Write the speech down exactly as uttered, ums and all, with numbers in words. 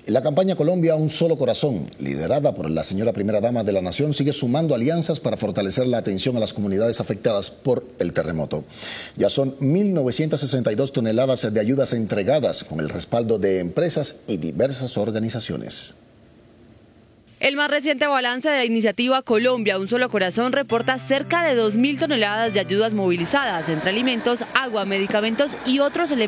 La campaña Colombia Un Solo Corazón, liderada por la señora Primera Dama de la Nación, sigue sumando alianzas para fortalecer la atención a las comunidades afectadas por el terremoto. Ya son mil novecientas sesenta y dos toneladas de ayudas entregadas con el respaldo de empresas y diversas organizaciones. El más reciente balance de la iniciativa Colombia Un Solo Corazón reporta cerca de dos mil toneladas de ayudas movilizadas entre alimentos, agua, medicamentos y otros elementos